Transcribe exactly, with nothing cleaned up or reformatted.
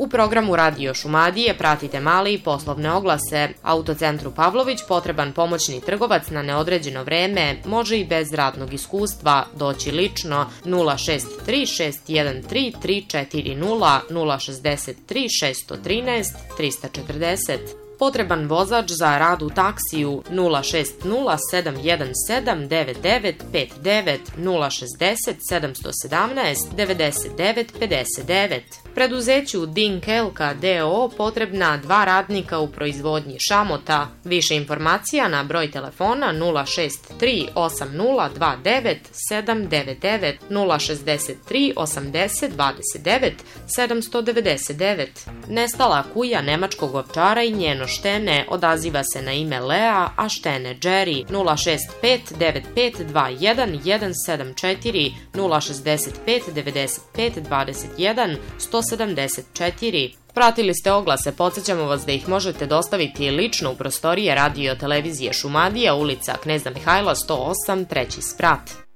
U programu Radio Šumadije pratite male i poslovne oglase. Autocentru Pavlović potreban pomoćni trgovac na neodređeno vreme, može i bez radnog iskustva, doći lično nula šest tri šest jedan tri tri četiri nula, nula šest tri šest jedan tri tri četiri nula. Potreban vozač za rad u taksiju nula šest nula sedam jedan sedam devet devet pet devet, nula šest nula sedam jedan sedam devet devet pet devet. Preduzeću Dink Elka d o o potrebna dva radnika u proizvodnji šamota. Više informacija na broj telefona nula šest tri osam nula dva devet sedam devet devet, nula šest tri osamdeset dvadeset devet sedamsto devedeset devet. Nestala kuja nemačkog ovčara i njeno štene odaziva se na ime Lea, a štene Jerry nula šest pet devet pet dva jedan jedan sedam četiri, nula šest pet devedeset pet dvadeset jedan sto sedamdeset četiri. Pratili ste oglase, podsjećamo vas da ih možete dostaviti lično u prostorije Radio televizije Šumadija, ulica Kneza Mihajla sto osam, treći sprat.